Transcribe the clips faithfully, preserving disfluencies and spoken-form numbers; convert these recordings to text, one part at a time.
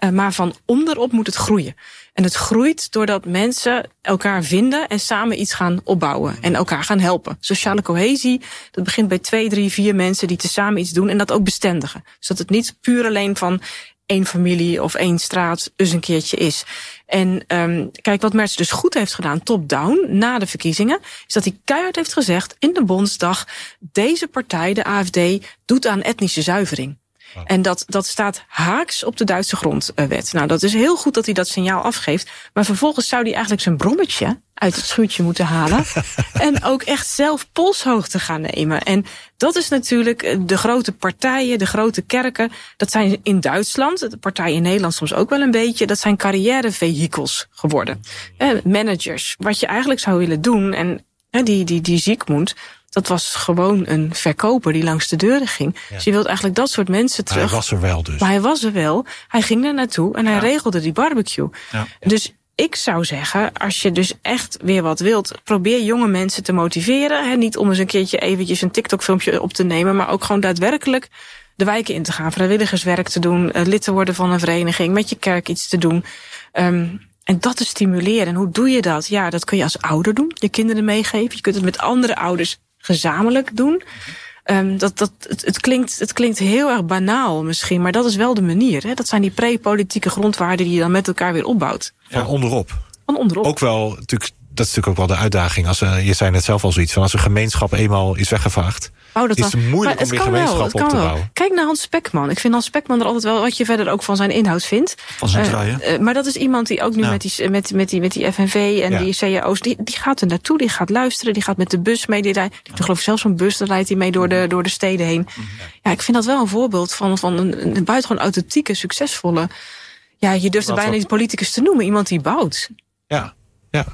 Uh, maar van onderop moet het groeien. En het groeit doordat mensen elkaar vinden en samen iets gaan opbouwen. En elkaar gaan helpen. Sociale cohesie, dat begint bij twee, drie, vier mensen die tezamen iets doen. En dat ook bestendigen. Dus dat het niet puur alleen van één familie of één straat dus een keertje is. En um, kijk, wat Merz dus goed heeft gedaan, top-down, na de verkiezingen, is dat hij keihard heeft gezegd in de Bondsdag, deze partij, de A F D, doet aan etnische zuivering. Oh. En dat, dat staat haaks op de Duitse grondwet. Nou, dat is heel goed dat hij dat signaal afgeeft. Maar vervolgens zou hij eigenlijk zijn brommetje uit het schuurtje moeten halen. En ook echt zelf polshoogte gaan nemen. En dat is natuurlijk de grote partijen, de grote kerken. Dat zijn in Duitsland, de partijen in Nederland soms ook wel een beetje. Dat zijn carrièrevehikels geworden. Eh, managers. Wat je eigenlijk zou willen doen. En eh, die, die, die Zygmunt, dat was gewoon een verkoper die langs de deuren ging. Ja. Dus je wilt eigenlijk dat soort mensen terug. Maar hij was er wel dus. Maar hij was er wel. Hij ging er naartoe en hij ja. regelde die barbecue. Ja. Dus ik zou zeggen, als je dus echt weer wat wilt, probeer jonge mensen te motiveren. He, niet om eens een keertje eventjes een TikTok-filmpje op te nemen, maar ook gewoon daadwerkelijk de wijken in te gaan. Vrijwilligerswerk te doen, lid te worden van een vereniging, met je kerk iets te doen. Um, En dat te stimuleren. En hoe doe je dat? Ja, dat kun je als ouder doen. Je kinderen meegeven. Je kunt het met andere ouders gezamenlijk doen. Um, dat, dat, het, het, klinkt, het klinkt heel erg banaal misschien, maar dat is wel de manier. Hè? Dat zijn die pre-politieke grondwaarden die je dan met elkaar weer opbouwt. Van onderop. Van onderop. Ook wel, natuurlijk, dat is natuurlijk ook wel de uitdaging. Als, uh, je zei net zelf al zoiets van, als een gemeenschap eenmaal is weggevaagd, oh, dat is het moeilijk om weer gemeenschappen op te wel. bouwen. Kijk naar Hans Spekman. Ik vind Hans Spekman er altijd wel wat je verder ook van zijn inhoud vindt. Van zijn trui, uh, uh, Maar dat is iemand die ook nu ja. met, die, met, met, die, met die F N V en ja. die C A O's, die, die gaat er naartoe, die gaat luisteren, die gaat met de bus mee. Die rijdt, ik geloof zelfs een bus, daar rijdt hij mee door de, door de steden heen. Ja, ik vind dat wel een voorbeeld van, van een, een buitengewoon authentieke, succesvolle. Ja, je durft er bijna niet politicus te noemen, iemand die bouwt. Ja, ja.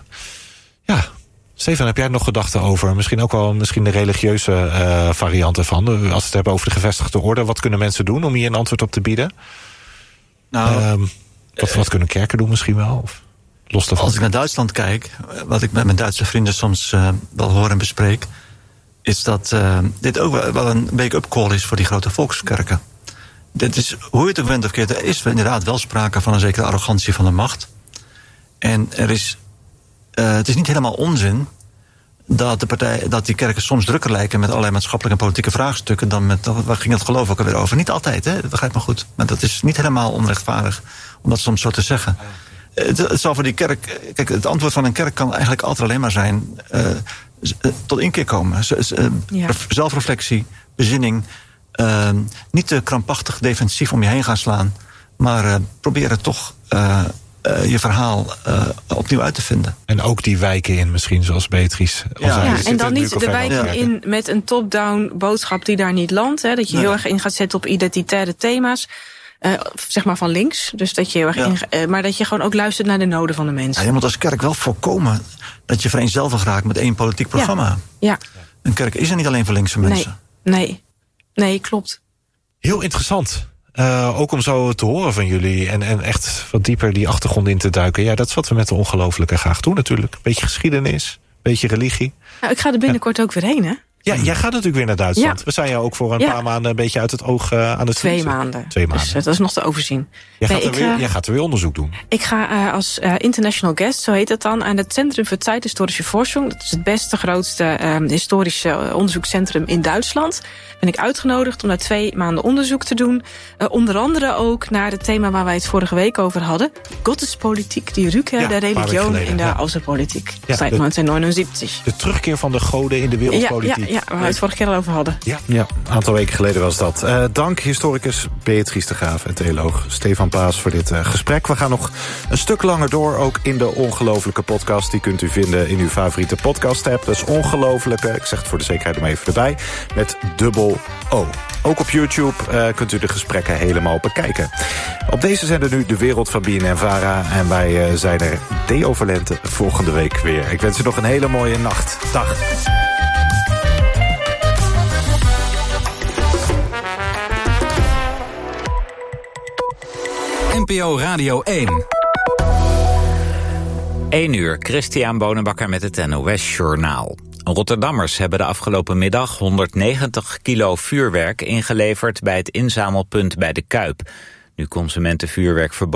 Ja. Stefan, heb jij nog gedachten over misschien ook wel misschien de religieuze uh, variant ervan? Als we het hebben over de gevestigde orde, wat kunnen mensen doen om hier een antwoord op te bieden? Nou, um, wat, wat kunnen kerken doen misschien wel? Of los daarvan? Als ik naar Duitsland kijk, wat ik met mijn Duitse vrienden soms uh, wel hoor en bespreek, is dat uh, dit ook wel een wake-up call is voor die grote volkskerken. Dit is, hoe je het ook bent of keert, er is inderdaad wel sprake van een zekere arrogantie van de macht. En er is Uh, het is niet helemaal onzin dat, de partij, dat die kerken soms drukker lijken met allerlei maatschappelijke en politieke vraagstukken dan met, waar ging het geloof ook alweer over? Niet altijd, hè? Dat begrijp me goed. Maar dat is niet helemaal onrechtvaardig om dat soms zo te zeggen. Uh, het, het zal voor die kerk, kijk, het antwoord van een kerk kan eigenlijk altijd alleen maar zijn uh, uh, tot inkeer komen. Z- z- uh, ja. Zelfreflectie, bezinning, uh, niet te krampachtig defensief om je heen gaan slaan, maar uh, proberen toch Uh, Uh, je verhaal uh, opnieuw uit te vinden. En ook die wijken in misschien, zoals Beatrice al ja. zei. Ja, en dan niet de wijken ja. in met een top-down boodschap die daar niet landt. Hè, dat je nee. heel erg in gaat zetten op identitaire thema's. Uh, zeg maar van links. Dus dat je heel erg ja. in, uh, maar dat je gewoon ook luistert naar de noden van de mensen. Ja, je moet als kerk wel voorkomen dat je vereenzelvigd raakt met één politiek programma. Ja. ja. Een kerk is er niet alleen voor linkse mensen. Nee, nee, nee klopt. Heel interessant. Uh, ook om zo te horen van jullie en, en echt wat dieper die achtergrond in te duiken. Ja, dat is wat we met de Ongelooflijke graag doen natuurlijk. Beetje geschiedenis, beetje religie. Nou, ik ga er binnenkort ja. ook weer heen, hè? Ja, jij gaat natuurlijk weer naar Duitsland. Ja. We zijn jou ook voor een ja. paar maanden een beetje uit het oog uh, aan het Twee verliezen. maanden. Twee maanden. Dus uh, dat is nog te overzien. Jij, nee, gaat, er ik, weer, uh, jij gaat er weer onderzoek doen. Ik ga uh, als uh, international guest, zo heet het dan, aan het Centrum voor Zeithistorische Forschung. Dat is het beste, grootste uh, historische uh, onderzoekscentrum in Duitsland. Ben ik uitgenodigd om daar twee maanden onderzoek te doen. Uh, onder andere ook naar het thema waar wij het vorige week over hadden. Gottespolitiek, die Rückkehr ja, der Religion in de ja. Außenpolitik. Ja, seit negentien negenenzeventig. De terugkeer van de goden in de wereldpolitiek. Ja, ja, ja, waar we het vorige keer al over hadden. Ja, ja een aantal weken geleden was dat. Uh, dank historicus Beatrice de Graaf en theoloog Stefan Paas voor dit uh, gesprek. We gaan nog een stuk langer door, ook in de Ongelooflijke podcast. Die kunt u vinden in uw favoriete podcast-app. Dat is Ongelooflijke, ik zeg het voor de zekerheid er maar even erbij, met dubbel O. Ook op YouTube uh, kunt u de gesprekken helemaal bekijken. Op deze zender nu de wereld van B N N Vara. En wij uh, zijn er Deo Valente volgende week weer. Ik wens u nog een hele mooie nacht. Dag. N P O Radio één. één uur, Christian Bonenbakker met het N O S Journaal. Rotterdammers hebben de afgelopen middag honderdnegentig kilo vuurwerk ingeleverd bij het inzamelpunt bij de Kuip. Nu consumenten vuurwerk verboden